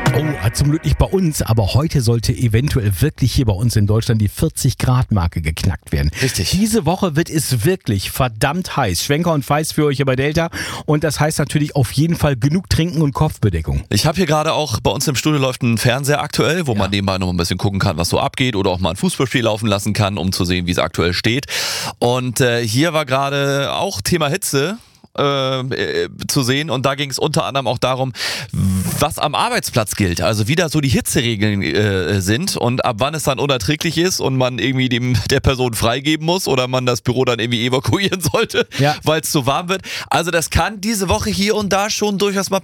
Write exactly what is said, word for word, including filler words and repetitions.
Oh, zum Glück nicht bei uns, aber heute sollte eventuell wirklich hier bei uns in Deutschland die vierzig Grad Marke geknackt werden. Richtig. Diese Woche wird es wirklich verdammt heiß. Schwenker und Feist für euch hier bei Delta. Und das heißt natürlich auf jeden Fall genug Trinken und Kopfbedeckung. Ich habe hier gerade auch, bei uns im Studio läuft ein Fernseher aktuell, wo Ja. man nebenbei noch ein bisschen gucken kann, was so abgeht oder auch mal ein Fußballspiel laufen lassen kann, um zu sehen, wie es aktuell steht. Und äh, hier war gerade auch Thema Hitze. Äh, zu sehen und da ging es unter anderem auch darum, was am Arbeitsplatz gilt, also wie da so die Hitzeregeln äh, sind und ab wann es dann unerträglich ist und man irgendwie dem der Person freigeben muss oder man das Büro dann irgendwie evakuieren sollte, Ja. weil es zu warm wird. Also das kann diese Woche hier und da schon durchaus mal